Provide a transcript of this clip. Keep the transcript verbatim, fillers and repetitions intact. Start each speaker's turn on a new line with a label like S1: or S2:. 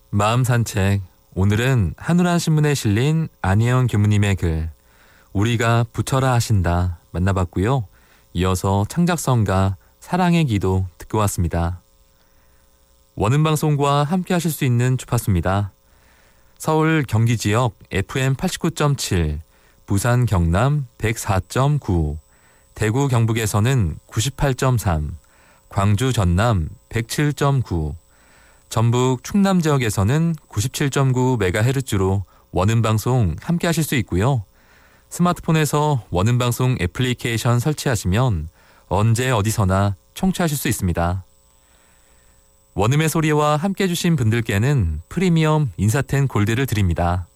S1: 마음 산책. 오늘은 한우란 신문에 실린 안혜영 교무님의 글 우리가 부처라 하신다 만나봤고요. 이어서 창작성가 사랑의 기도 듣고 왔습니다. 원음방송과 함께 하실 수 있는 주파수입니다. 서울 경기 지역 에프엠 팔십구 점 칠, 부산 경남 백사 점 구, 대구 경북에서는 구십팔 점 삼, 광주 전남 백칠 점 구, 전북 충남 지역에서는 구십칠 점 구 메가헤르츠로 원음방송 함께 하실 수 있고요. 스마트폰에서 원음방송 애플리케이션 설치하시면 언제 어디서나 청취하실 수 있습니다. 원음의 소리와 함께 해주신 분들께는 프리미엄 인사텐 골드를 드립니다.